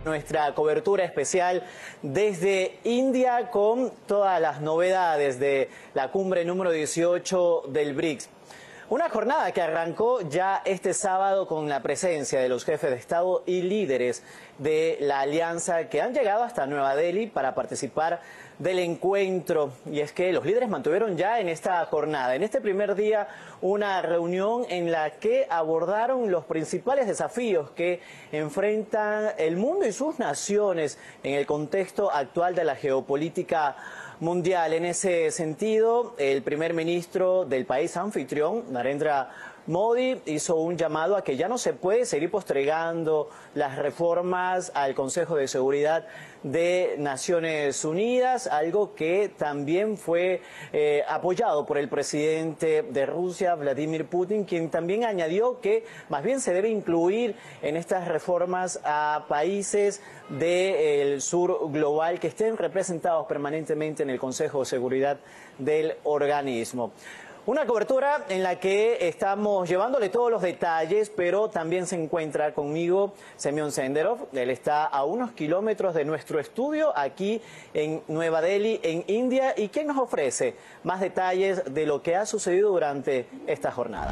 Nuestra cobertura especial desde India con todas las novedades de la cumbre número 18 del BRICS. Una jornada que arrancó ya este sábado con la presencia de los jefes de Estado y líderes de la alianza que han llegado hasta Nueva Delhi para participar del encuentro. Y es que los líderes mantuvieron ya en esta jornada, en este primer día, una reunión en la que abordaron los principales desafíos que enfrentan el mundo y sus naciones en el contexto actual de la geopolítica mundial. En ese sentido, el primer ministro del país anfitrión, Narendra Modi, hizo un llamado a que ya no se puede seguir postergando las reformas al Consejo de Seguridad de Naciones Unidas, algo que también fue apoyado por el presidente de Rusia, Vladimir Putin, quien también añadió que más bien se debe incluir en estas reformas a países del sur global que estén representados permanentemente en el Consejo de Seguridad del organismo. Una cobertura en la que estamos llevándole todos los detalles, pero también se encuentra conmigo Semyon Senderov. Él está a unos kilómetros de nuestro estudio aquí en Nueva Delhi, en India, y quien nos ofrece más detalles de lo que ha sucedido durante esta jornada.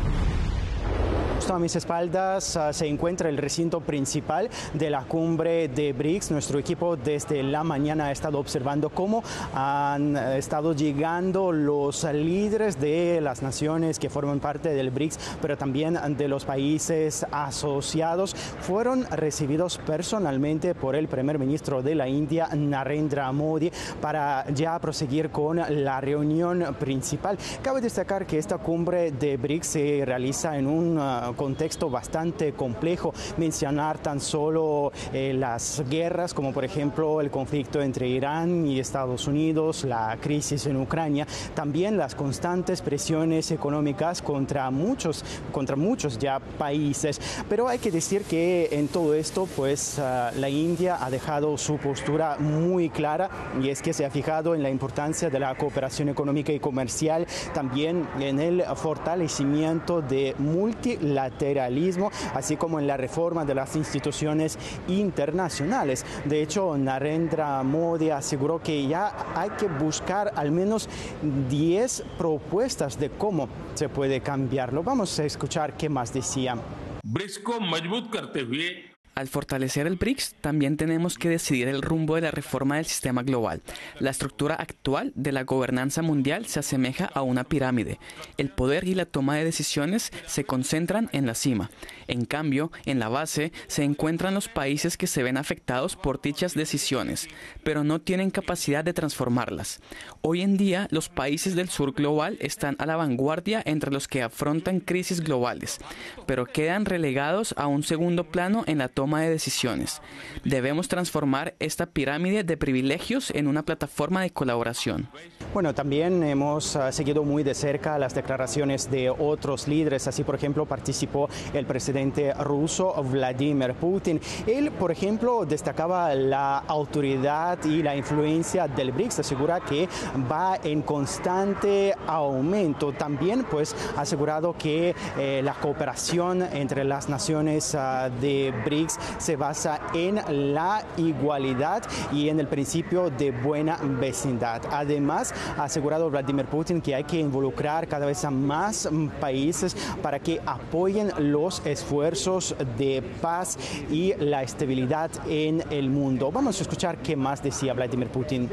A mis espaldas se encuentra el recinto principal de la cumbre de BRICS. Nuestro equipo desde la mañana ha estado observando cómo han estado llegando los líderes de las naciones que forman parte del BRICS, pero también de los países asociados. Fueron recibidos personalmente por el primer ministro de la India, Narendra Modi, para ya proseguir con la reunión principal. Cabe destacar que esta cumbre de BRICS se realiza en un contexto bastante complejo. Mencionar tan solo las guerras, como por ejemplo el conflicto entre Irán y Estados Unidos, la crisis en Ucrania, también las constantes presiones económicas contra muchos ya países. Pero hay que decir que en todo esto, pues la India ha dejado su postura muy clara, y es que se ha fijado en la importancia de la cooperación económica y comercial, también en el fortalecimiento de multilateralismo, así como en la reforma de las instituciones internacionales. De hecho, Narendra Modi aseguró que ya hay que buscar al menos 10 propuestas de cómo se puede cambiarlo. Vamos a escuchar qué más decía. Al fortalecer el BRICS, también tenemos que decidir el rumbo de la reforma del sistema global. La estructura actual de la gobernanza mundial se asemeja a una pirámide. El poder y la toma de decisiones se concentran en la cima. En cambio, en la base se encuentran los países que se ven afectados por dichas decisiones, pero no tienen capacidad de transformarlas. Hoy en día, los países del sur global están a la vanguardia entre los que afrontan crisis globales, pero quedan relegados a un segundo plano en la toma de decisiones. Debemos transformar esta pirámide de privilegios en una plataforma de colaboración. Bueno, también hemos seguido muy de cerca las declaraciones de otros líderes. Así, por ejemplo, participó el presidente ruso Vladimir Putin. Él, por ejemplo, destacaba la autoridad y la influencia del BRICS. Asegura que va en constante aumento. También, pues, ha asegurado que la cooperación entre las naciones de BRICS se basa en la igualdad y en el principio de buena vecindad. Además, ha asegurado Vladimir Putin que hay que involucrar cada vez a más países para que apoyen los esfuerzos de paz y la estabilidad en el mundo. Vamos a escuchar qué más decía Vladimir Putin.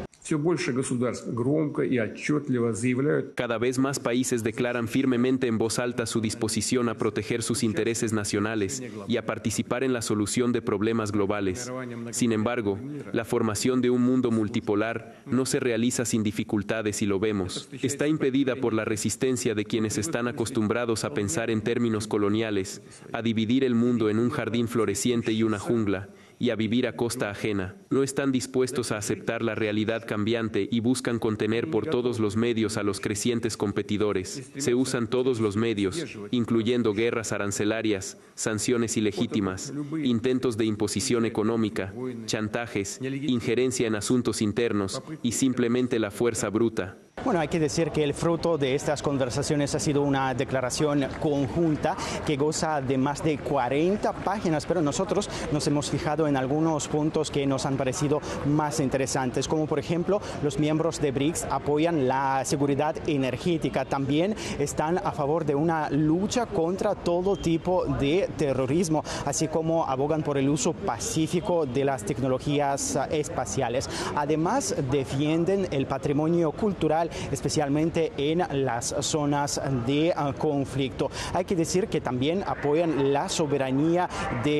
Cada vez más países declaran firmemente en voz alta su disposición a proteger sus intereses nacionales y a participar en la solución de problemas globales. Sin embargo, la formación de un mundo multipolar no se realiza sin dificultades, y lo vemos. Está impedida por la resistencia de quienes están acostumbrados a pensar en términos coloniales, a dividir el mundo en un jardín floreciente y una jungla, y a vivir a costa ajena. No están dispuestos a aceptar la realidad cambiante y buscan contener por todos los medios a los crecientes competidores. Se usan todos los medios, incluyendo guerras arancelarias, sanciones ilegítimas, intentos de imposición económica, chantajes, injerencia en asuntos internos y simplemente la fuerza bruta. Bueno, hay que decir que el fruto de estas conversaciones ha sido una declaración conjunta que goza de más de 40 páginas, pero nosotros nos hemos fijado en algunos puntos que nos han parecido más interesantes, como por ejemplo los miembros de BRICS apoyan la seguridad energética, también están a favor de una lucha contra todo tipo de terrorismo, así como abogan por el uso pacífico de las tecnologías espaciales. Además, defienden el patrimonio cultural, especialmente en las zonas de conflicto. Hay que decir que también apoyan la soberanía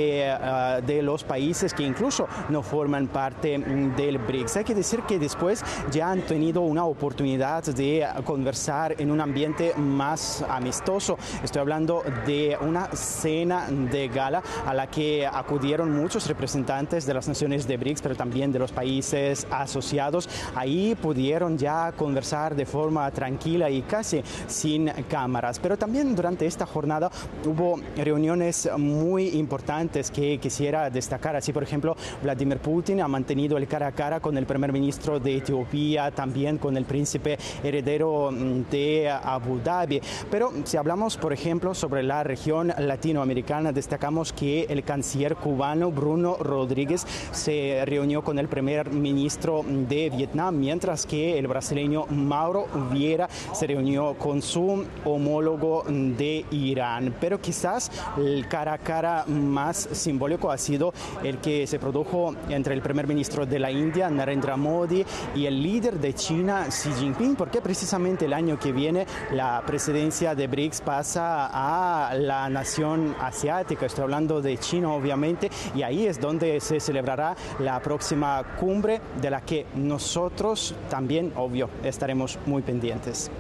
de los países que incluso no forman parte del BRICS. Hay que decir que después ya han tenido una oportunidad de conversar en un ambiente más amistoso. Estoy hablando de una cena de gala a la que acudieron muchos representantes de las naciones de BRICS, pero también de los países asociados. Ahí pudieron ya conversar de forma tranquila y casi sin cámaras. Pero también durante esta jornada hubo reuniones muy importantes que quisiera destacar. Así, por ejemplo, Vladimir Putin ha mantenido el cara a cara con el primer ministro de Etiopía, también con el príncipe heredero de Abu Dhabi. Pero si hablamos, por ejemplo, sobre la región latinoamericana, destacamos que el canciller cubano Bruno Rodríguez se reunió con el primer ministro de Vietnam, mientras que el brasileño Mauro Vieira se reunió con su homólogo de Irán. Pero quizás el cara a cara más simbólico ha sido el que se produjo entre el primer ministro de la India, Narendra Modi, y el líder de China, Xi Jinping, porque precisamente el año que viene la presidencia de BRICS pasa a la nación asiática. Estoy hablando de China, obviamente, y ahí es donde se celebrará la próxima cumbre, de la que nosotros también, obvio, estaremos muy pendientes.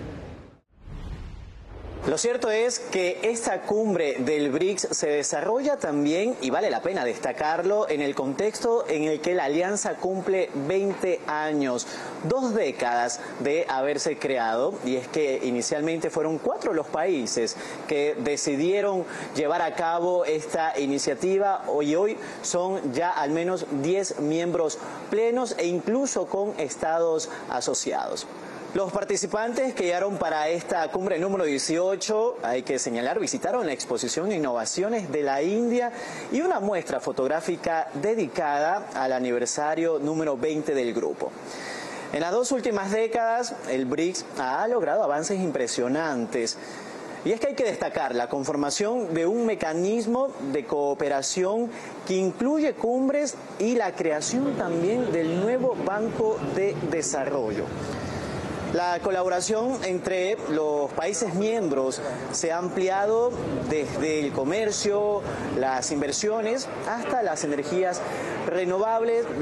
Lo cierto es que esta cumbre del BRICS se desarrolla también, y vale la pena destacarlo, en el contexto en el que la alianza cumple 20 años, 2 décadas de haberse creado, y es que inicialmente fueron 4 los países que decidieron llevar a cabo esta iniciativa, y hoy son ya al menos 10 miembros plenos e incluso con estados asociados. Los participantes que llegaron para esta cumbre número 18, hay que señalar, visitaron la exposición Innovaciones de la India y una muestra fotográfica dedicada al aniversario número 20 del grupo. En las 2 últimas décadas, el BRICS ha logrado avances impresionantes. Y es que hay que destacar la conformación de un mecanismo de cooperación que incluye cumbres y la creación también del nuevo Banco de Desarrollo. La colaboración entre los países miembros se ha ampliado desde el comercio, las inversiones, hasta las energías renovables.